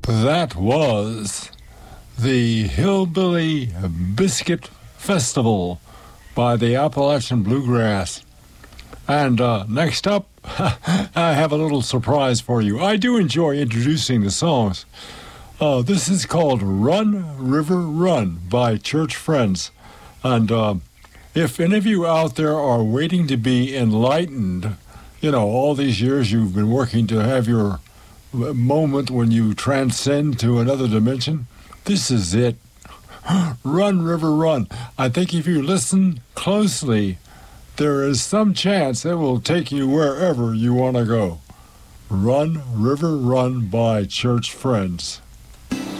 That was the Hillbilly Biscuit Festival by the Appalachian Bluegrass. And next up, I have a little surprise for you. I do enjoy introducing the songs. This is called Run, River, Run by Church Friends. And if any of you out there are waiting to be enlightened, all these years you've been working to have your moment when you transcend to another dimension, this is it. Run, River, Run. I think if you listen closely, there is some chance it will take you wherever you want to go. Run, River, Run by Church Friends.